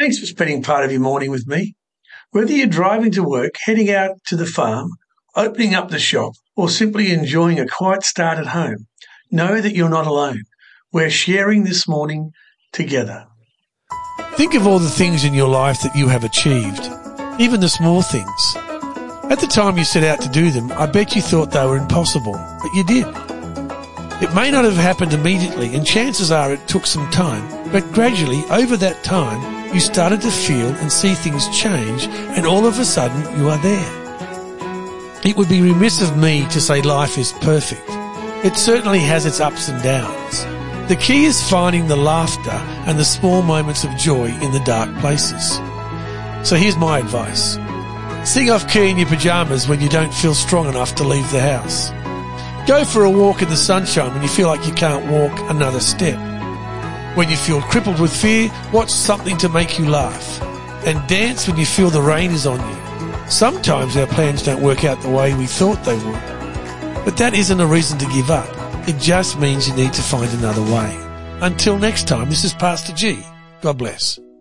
Thanks for spending part of your morning with me. Whether you're driving to work, heading out to the farm, opening up the shop, or simply enjoying a quiet start at home, know that you're not alone. We're sharing this morning together. Think of all the things in your life that you have achieved, even the small things. At the time you set out to do them, I bet you thought they were impossible, but you did. It may not have happened immediately, and chances are it took some time, but gradually, over that time, you started to feel and see things change, and all of a sudden you are there. It would be remiss of me to say life is perfect. It certainly has its ups and downs. The key is finding the laughter and the small moments of joy in the dark places. So here's my advice. Sing off key in your pyjamas when you don't feel strong enough to leave the house. Go for a walk in the sunshine when you feel like you can't walk another step. When you feel crippled with fear, watch something to make you laugh. And dance when you feel the rain is on you. Sometimes our plans don't work out the way we thought they would. But that isn't a reason to give up. It just means you need to find another way. Until next time, this is Pastor G. God bless.